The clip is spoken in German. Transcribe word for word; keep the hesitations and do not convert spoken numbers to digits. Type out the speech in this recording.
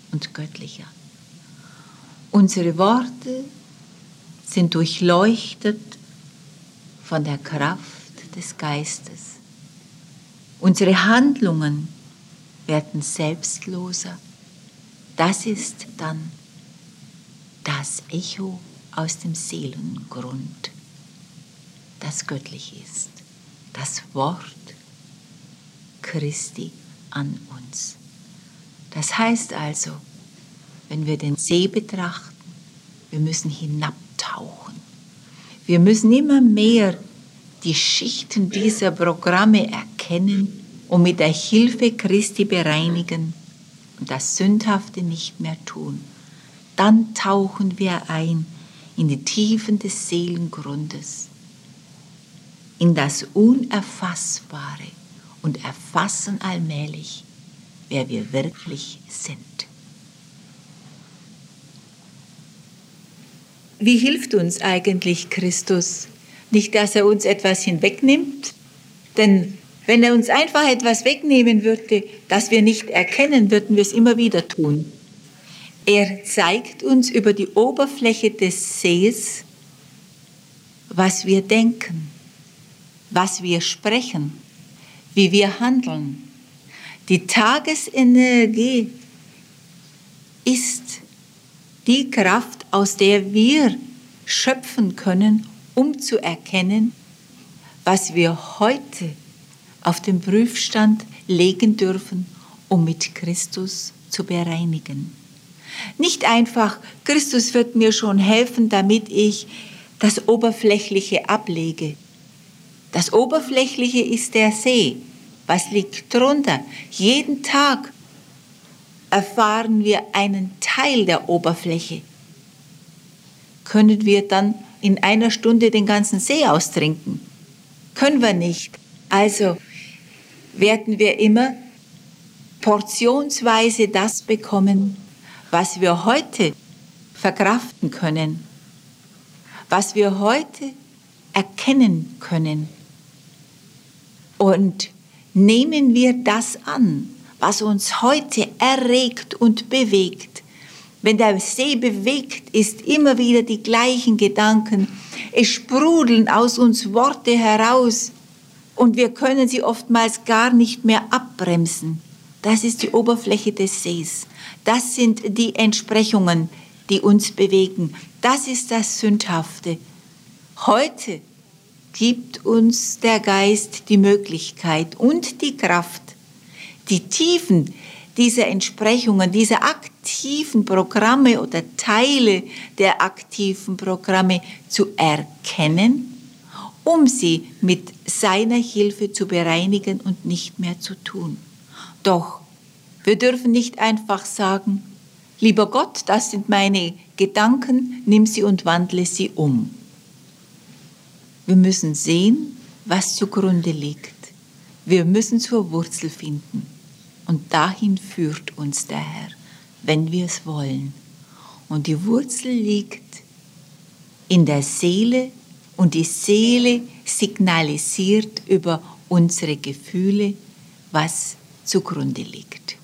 und göttlicher. Unsere Worte sind durchleuchtet von der Kraft des Geistes. Unsere Handlungen werden selbstloser. Das ist dann das Echo aus dem Seelengrund, das göttlich ist, das Wort Christi an uns. Das heißt also, wenn wir den See betrachten, wir müssen hinabtauchen. Wir müssen immer mehr die Schichten dieser Programme erkennen und mit der Hilfe Christi bereinigen und das Sündhafte nicht mehr tun. Dann tauchen wir ein in die Tiefen des Seelengrundes, in das Unerfassbare und erfassen allmählich, wer wir wirklich sind. Wie hilft uns eigentlich Christus? Nicht, dass er uns etwas hinwegnimmt, denn wenn er uns einfach etwas wegnehmen würde, das wir nicht erkennen, würden wir es immer wieder tun. Er zeigt uns über die Oberfläche des Sees, was wir denken, was wir sprechen, wie wir handeln. Die Tagesenergie ist die Kraft, aus der wir schöpfen können, um zu erkennen, was wir heute auf den Prüfstand legen dürfen, um mit Christus zu bereinigen. Nicht einfach, Christus wird mir schon helfen, damit ich das Oberflächliche ablege. Das Oberflächliche ist der See. Was liegt drunter? Jeden Tag erfahren wir einen Teil der Oberfläche. Können wir dann in einer Stunde den ganzen See austrinken? Können wir nicht. Also werden wir immer portionsweise das bekommen, was wir heute verkraften können, was wir heute erkennen können. Und nehmen wir das an, was uns heute erregt und bewegt. Wenn der See bewegt ist, immer wieder die gleichen Gedanken. Es sprudeln aus uns Worte heraus und wir können sie oftmals gar nicht mehr abbremsen. Das ist die Oberfläche des Sees. Das sind die Entsprechungen, die uns bewegen. Das ist das Sündhafte. Heute gibt uns der Geist die Möglichkeit und die Kraft, die Tiefen dieser Entsprechungen, dieser aktiven Programme oder Teile der aktiven Programme zu erkennen, um sie mit seiner Hilfe zu bereinigen und nicht mehr zu tun. Doch wir dürfen nicht einfach sagen, lieber Gott, das sind meine Gedanken, nimm sie und wandle sie um. Wir müssen sehen, was zugrunde liegt. Wir müssen zur Wurzel finden. Und dahin führt uns der Herr, wenn wir es wollen. Und die Wurzel liegt in der Seele und die Seele signalisiert über unsere Gefühle, was zugrunde liegt.